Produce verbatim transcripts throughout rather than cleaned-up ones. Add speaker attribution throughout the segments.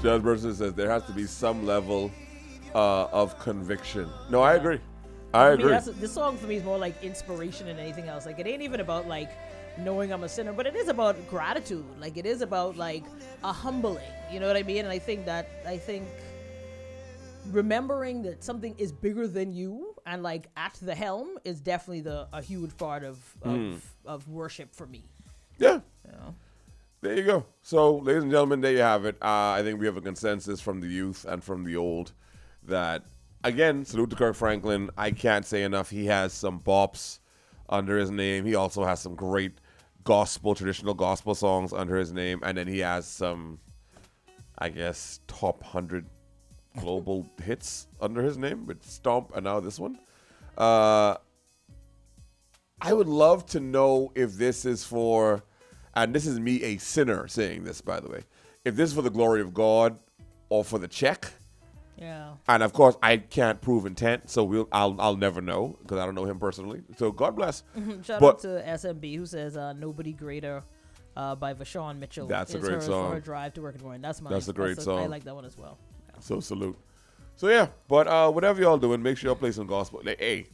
Speaker 1: Judge Burson says there has to be some level uh, of conviction. No, I agree. I
Speaker 2: For
Speaker 1: agree.
Speaker 2: Me, that's, this song for me is more like inspiration than anything else. Like, it ain't even about like knowing I'm a sinner, but it is about gratitude. Like, it is about like a humbling. You know what I mean? And I think that I think remembering that something is bigger than you and like at the helm is definitely the a huge part of of,
Speaker 1: Mm.
Speaker 2: of worship for me.
Speaker 1: Yeah.
Speaker 2: You know?
Speaker 1: There you go. So, ladies and gentlemen, there you have it. Uh, I think we have a consensus from the youth and from the old that, again, salute to Kirk Franklin. I can't say enough. He has some bops under his name. He also has some great gospel, traditional gospel songs under his name. And then he has some, I guess, top one hundred global hits under his name with Stomp and now this one. Uh, I would love to know if this is for... And this is me, a sinner, saying this, by the way. If this is for the glory of God or for the check,
Speaker 2: Yeah.
Speaker 1: and of course I can't prove intent, so we'll I'll I'll never know because I don't know him personally. So God bless.
Speaker 2: Shout
Speaker 1: But-
Speaker 2: out to S M B who says uh, "Nobody Greater" uh, by Vashawn Mitchell.
Speaker 1: That's a
Speaker 2: is
Speaker 1: great
Speaker 2: her,
Speaker 1: song.
Speaker 2: For her drive to work in the morning. That's mine.
Speaker 1: That's a great
Speaker 2: I
Speaker 1: song.
Speaker 2: like that one as well. Yeah.
Speaker 1: So salute. So yeah, but uh, whatever y'all doing, make sure y'all play some gospel. Like, hey,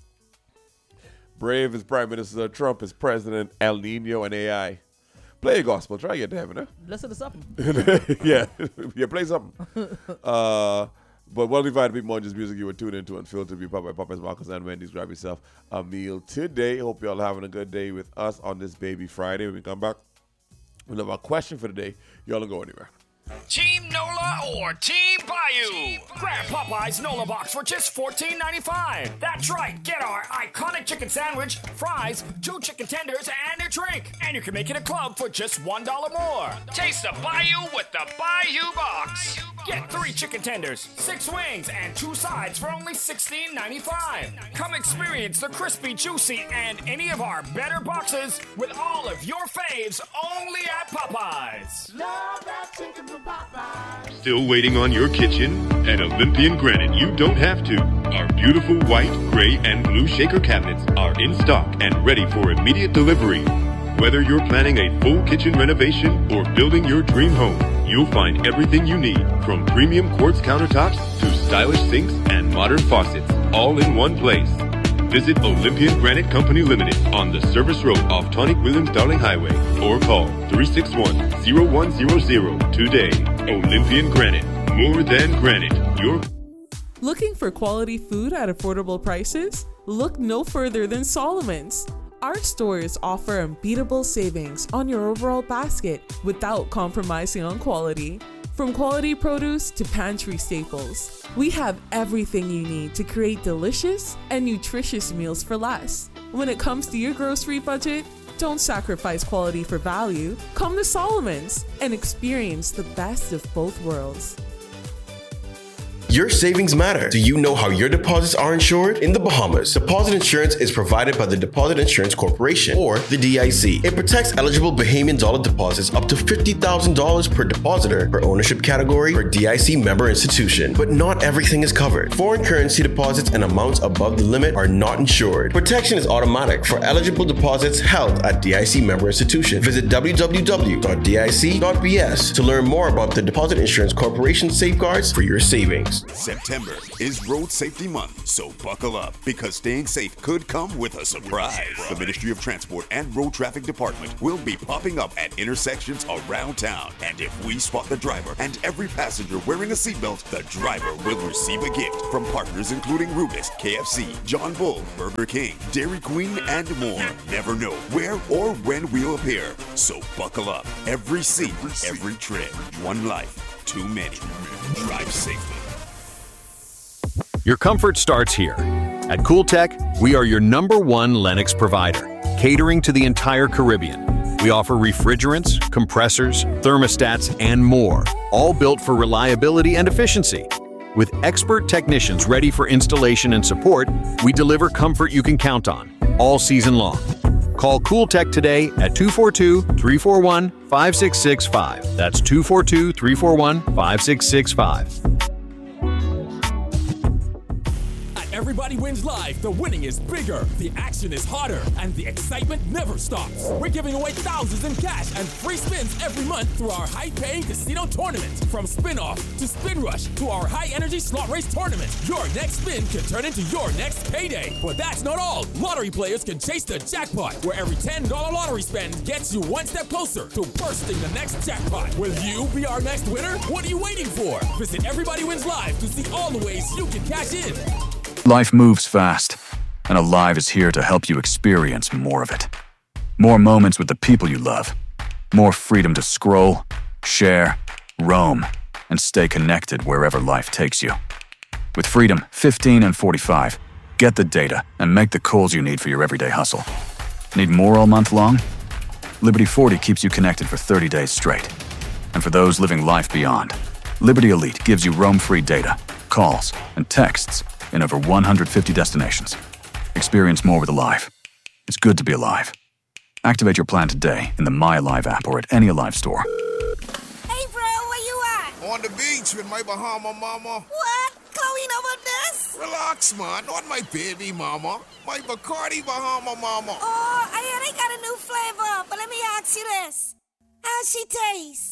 Speaker 1: Brave is Prime Minister, Trump is President, El Nino and A I. Play a gospel. Try to get to heaven, huh?
Speaker 2: Listen to something.
Speaker 1: yeah, yeah, play something. uh, but one divided people more just music you were tuned into and filtered to be Popeye, Popeyes, Marcus, and Wendy's. Grab yourself a meal today. Hope y'all having a good day with us on this baby Friday. When we come back, we'll have our question for the day. Y'all don't go anywhere.
Speaker 3: Team NOLA or Team Bayou? Grab Popeye's NOLA box for just fourteen ninety-five. That's right, get our iconic chicken sandwich, fries, two chicken tenders, and a drink. And you can make it a club for just one dollar more. Taste the Bayou with the Bayou box. Get three chicken tenders, six wings, and two sides for only sixteen ninety-five. Come experience the crispy, juicy, and any of our better boxes with all of your faves only at Popeyes.
Speaker 4: Love that chicken from Popeyes.
Speaker 5: Still waiting on your kitchen? At Olympian Granite, you don't have to. Our beautiful white, gray, and blue shaker cabinets are in stock and ready for immediate delivery. Whether you're planning a full kitchen renovation or building your dream home, you'll find everything you need, from premium quartz countertops to stylish sinks and modern faucets, all in one place. Visit Olympian Granite Company Limited on the service road off Tonic Williams Darling Highway or call three six one, zero one zero zero today. Olympian Granite, more than granite. Your
Speaker 6: Looking for quality food at affordable prices? Look no further than Solomon's. Our stores offer unbeatable savings on your overall basket without compromising on quality. From quality produce to pantry staples, we have everything you need to create delicious and nutritious meals for less. When it comes to your grocery budget, don't sacrifice quality for value. Come to Solomon's and experience the best of both worlds.
Speaker 7: Your savings matter. Do you know how your deposits are insured? In the Bahamas, deposit insurance is provided by the Deposit Insurance Corporation, or the D I C. It protects eligible Bahamian dollar deposits up to fifty thousand dollars per depositor, per ownership category, per D I C member institution. But not everything is covered. Foreign currency deposits and amounts above the limit are not insured. Protection is automatic for eligible deposits held at D I C member institution. Visit w w w dot d i c dot b s to learn more about the Deposit Insurance Corporation safeguards for your savings.
Speaker 8: September is Road Safety Month, so buckle up because staying safe could come with a surprise. The Ministry of Transport and Road Traffic Department will be popping up at intersections around town. And if we spot the driver and every passenger wearing a seatbelt, the driver will receive a gift from partners including Rubis, K F C, John Bull, Burger King, Dairy Queen, and more. Never know where or when we'll appear, so buckle up. Every seat, every trip. One life, too many. Drive safely.
Speaker 9: Your comfort starts here. At CoolTech, we are your number one Lennox provider, catering to the entire Caribbean. We offer refrigerants, compressors, thermostats, and more, all built for reliability and efficiency. With expert technicians ready for installation and support, we deliver comfort you can count on, all season long. Call CoolTech today at two four two, three four one, five six six five. That's two four two, three four one, five six six five.
Speaker 10: Every Everybody Wins Live, the winning is bigger, the action is hotter, and the excitement never stops. We're giving away thousands in cash and free spins every month through our high-paying casino tournament. From Spin-Off to Spin Rush to our high-energy slot race tournament, your next spin can turn into your next payday. But that's not all. Lottery players can chase the jackpot, where every ten dollars lottery spend gets you one step closer to bursting the next jackpot. Will you be our next winner? What are you waiting for? Visit Everybody Wins Live to see all the ways you can cash in.
Speaker 11: Life moves fast, and Alive is here to help you experience more of it. More moments with the people you love. More freedom to scroll, share, roam, and stay connected wherever life takes you. With Freedom fifteen and forty-five, get the data and make the calls you need for your everyday hustle. Need more all month long? Liberty forty keeps you connected for thirty days straight. And for those living life beyond, Liberty Elite gives you roam-free data, calls, and texts in over one hundred fifty destinations. Experience more with Alive. It's good to be alive. Activate your plan today in the My Alive app or at any Alive store.
Speaker 12: Hey, bro, where you at?
Speaker 13: On the beach with my Bahama mama.
Speaker 12: What? Chloe know about this?
Speaker 13: Relax, man. Not my baby mama. My Bacardi Bahama mama.
Speaker 12: Oh, I hear they got a new flavor, but let me ask you this. How's she taste?